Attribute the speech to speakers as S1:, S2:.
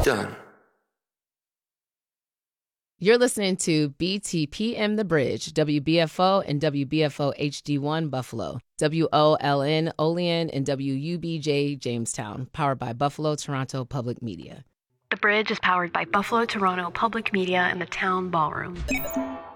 S1: Done.
S2: You're listening to BTPM The Bridge, WBFO and WBFO HD1 Buffalo, WOLN Olean, and WUBJ Jamestown, powered by Buffalo Toronto Public Media.
S3: The Bridge is powered by Buffalo Toronto Public Media and the Town Ballroom.